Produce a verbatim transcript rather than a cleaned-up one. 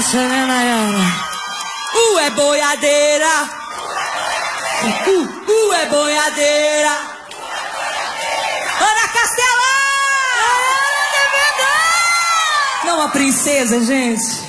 essa, né, Nayara? Uh, é boiadeira. Uh, uh, é boiadeira. Ana Castela! Não, a princesa, gente.